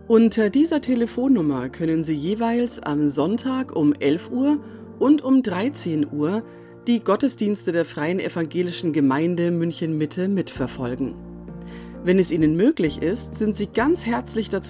Unter dieser Telefonnummer können Sie jeweils am Sonntag um 11 Uhr und um 13 Uhr die Gottesdienste der Freien Evangelischen Gemeinde München-Mitte mitverfolgen. Wenn es Ihnen möglich ist, sind Sie ganz herzlich dazu